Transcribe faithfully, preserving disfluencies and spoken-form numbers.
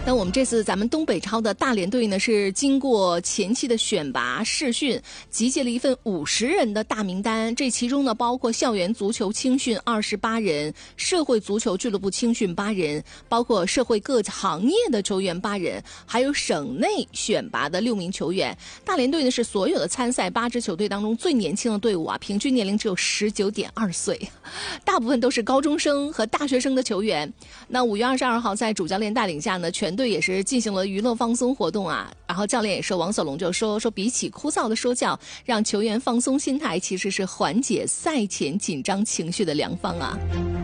那我们这次咱们东北超的大连队呢，是经过前期的选拔试训，集结了一份五十人的大名单。这其中呢，包括校园足球青训二十八人，社会足球俱乐部青训八人，包括社会各行业的球员八人，还有省内选拔的六名球员。大连队呢是所有的参赛八支球队当中最年轻的队伍啊，平均年龄只有十九点二岁，大部分都是高中生和大学生的球员。那五月二十二号在主教练带领下呢，全队也是进行了娱乐放松活动啊。然后教练也说，王小龙就说说比起枯燥的说教，让球员放松心态，其实是缓解赛前紧张情绪的良方啊。